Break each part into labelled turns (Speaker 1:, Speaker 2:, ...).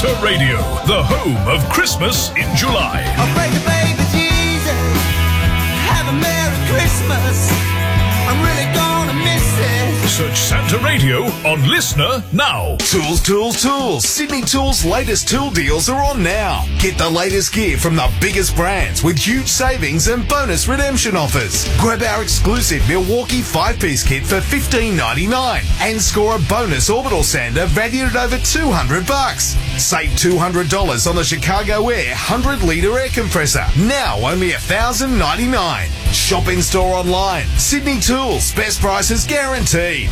Speaker 1: Santa Radio, the home of Christmas in July.
Speaker 2: I'll pray to baby Jesus, have a Merry Christmas. I'm really gonna miss it.
Speaker 1: Search Santa Radio on Listener now.
Speaker 3: Tools, tools, tools. Sydney Tools' latest tool deals are on now. Get the latest gear from the biggest brands with huge savings and bonus redemption offers. Grab our exclusive Milwaukee 5-piece kit for $15.99 and score a bonus orbital sander valued at over $200. Save $200 on the Chicago Air 100-litre air compressor. Now only $1,099. Shop in store online. Sydney Tools. Best prices guaranteed.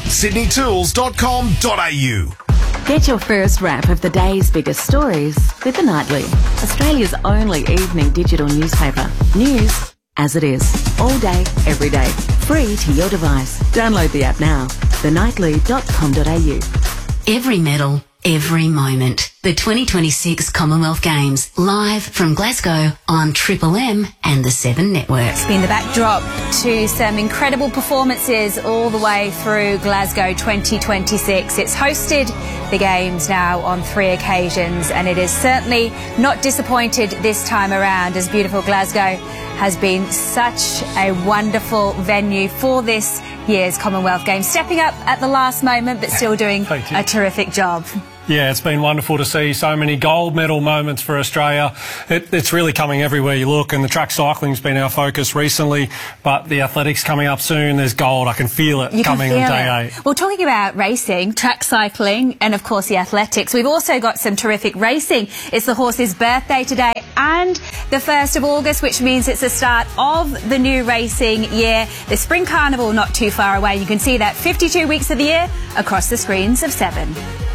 Speaker 3: sydneytools.com.au.
Speaker 4: Get your first wrap of the day's biggest stories with The Nightly, Australia's only evening digital newspaper. News as it is, all day, every day, free to your device. Download the app now. thenightly.com.au.
Speaker 5: Every medal, every moment. The 2026 Commonwealth Games, live from Glasgow on Triple M and the 7 Network.
Speaker 6: It's been the backdrop to some incredible performances all the way through Glasgow 2026. It's hosted the Games now on 3 occasions, and it is certainly not disappointed this time around, as beautiful Glasgow has been such a wonderful venue for this year's Commonwealth Games, stepping up at the last moment but still doing a terrific job.
Speaker 7: Yeah, it's been wonderful to see so many gold medal moments for Australia. It's really coming everywhere you look, and the track cycling's been our focus recently, but the athletics coming up soon. There's gold. I can feel it coming on day 8.
Speaker 6: Well, talking about racing, track cycling, and of course the athletics, we've also got some terrific racing. It's the horse's birthday today and the 1st of August, which means it's the start of the new racing year. The Spring Carnival not too far away. You can see that 52 weeks of the year across the screens of 7.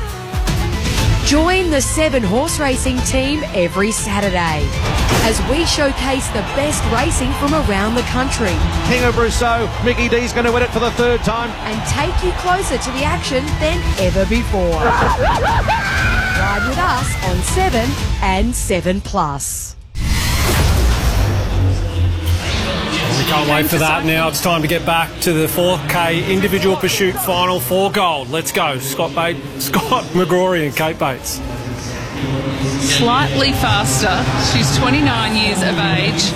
Speaker 8: Join the 7 horse racing team every Saturday as we showcase the best racing from around the country.
Speaker 9: King of Rousseau, Mickey D's going to win it for the 3rd time.
Speaker 8: And take you closer to the action than ever before. Ride with us on 7 and 7+.
Speaker 7: We can't wait for that now. It's time to get back to the 4K individual pursuit final for gold. Let's go. Scott McGrory and Kate Bates.
Speaker 10: Slightly faster. She's 29 years of age.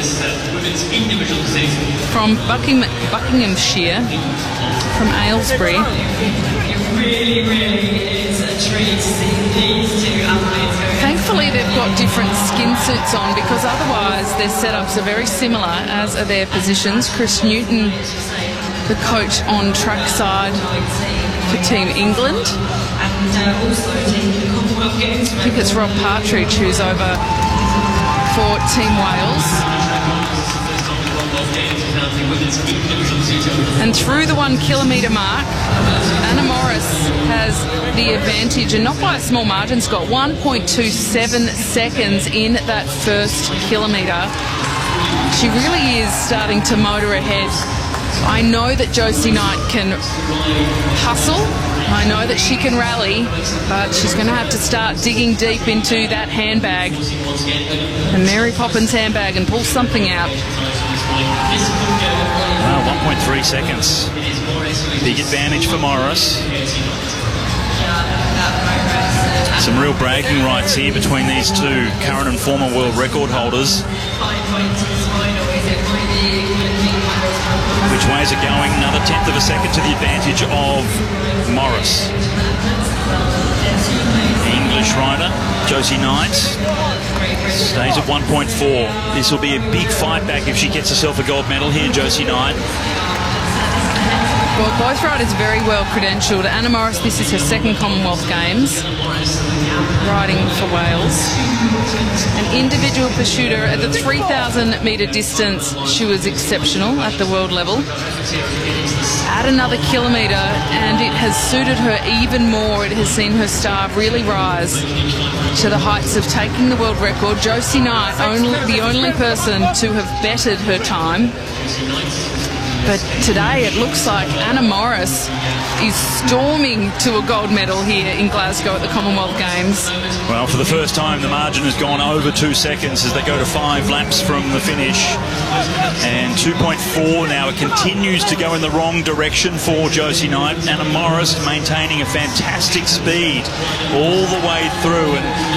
Speaker 10: From Buckinghamshire, from Aylesbury.
Speaker 11: It really is a treat to see these 2 athletes go.
Speaker 10: Thankfully they've got different skin suits on, because otherwise their setups are very similar, as are their positions. Chris Newton, the coach on trackside for Team England.
Speaker 11: And also taking the Commonwealth Games.
Speaker 10: I think it's Rob Partridge who's over for Team Wales. And through the 1 kilometre mark, Anna Morris has the advantage, and not by a small margin. Scott, 1.27 seconds in that 1st kilometre. She really is starting to motor ahead. I know that Josie Knight can hustle. I know that she can rally, but she's going to have to start digging deep into that handbag, and Mary Poppins handbag, and pull something out.
Speaker 12: 1.3 seconds. Big advantage for Morris. Some real bragging rights here between these 2 current and former world record holders. Which way is it going? Another 1/10 of a second to the advantage of Morris. The English rider, Josie Knight, stays at 1.4. This will be a big fight back if she gets herself a gold medal here, Josie Knight.
Speaker 10: Well, both riders very well credentialed. Anna Morris, this is her 2nd Commonwealth Games, riding for Wales. An individual pursuiter at the 3,000 metre distance, she was exceptional at the world level. Add another kilometre and it has suited her even more. It has seen her star really rise to the heights of taking the world record. Josie Knight, the only person to have bettered her time. But today it looks like Anna Morris is storming to a gold medal here in Glasgow at the Commonwealth Games.
Speaker 12: Well, for the first time, the margin has gone over 2 seconds as they go to 5 laps from the finish. And 2.4 now. It continues to go in the wrong direction for Josie Knight. Anna Morris maintaining a fantastic speed all the way through. And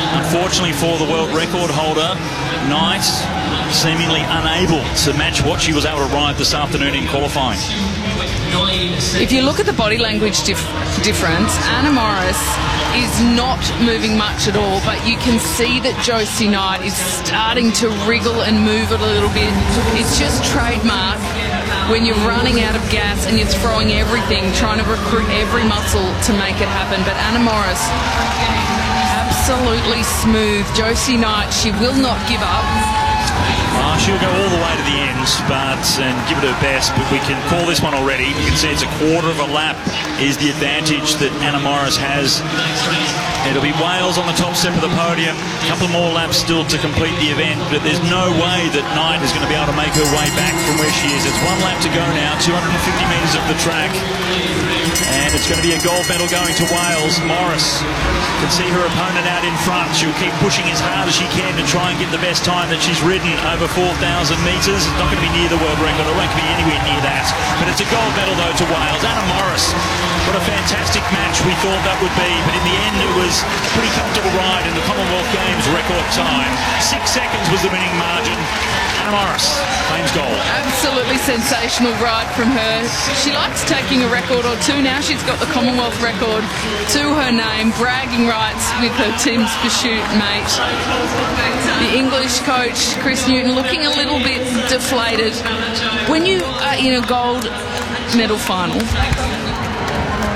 Speaker 12: unfortunately for the world record holder, Knight seemingly unable to match what she was able to ride this afternoon in qualifying.
Speaker 10: If you look at the body language difference, Anna Morris is not moving much at all, but you can see that Josie Knight is starting to wriggle and move it a little bit. It's just trademark when you're running out of gas and you're throwing everything, trying to recruit every muscle to make it happen. But Anna Morris, absolutely smooth. Josie Knight, she will not give up.
Speaker 12: She'll go all the way to the end, and give it her best, but we can call this one already. You can see it's a quarter of a lap is the advantage that Anna Morris has. It'll be Wales on the top step of the podium. A couple more laps still to complete the event, but there's no way that Knight is going to be able to make her way back from where she is. It's 1 lap to go now, 250 metres of the track, and it's going to be a gold medal going to Wales. Morris can see her opponent out in front. She'll keep pushing as hard as she can to try and get the best time that she's ridden over 4,000 metres. It's not going to be near the world record. It won't be anywhere near that. But it's a gold medal, though, to Wales. Anna Morris, what a fantastic match we thought that would be. But in the end, it was a pretty comfortable ride in the Commonwealth Games record time. 6 seconds was the winning margin. Anna Morris claims gold. Absolutely sensational ride from her. She likes taking a record or two now. She's got the Commonwealth record to her name. Bragging rights with her Tim's Pursuit mate. The English coach, Chris Newton, looking a little bit deflated. When you are in a gold medal final,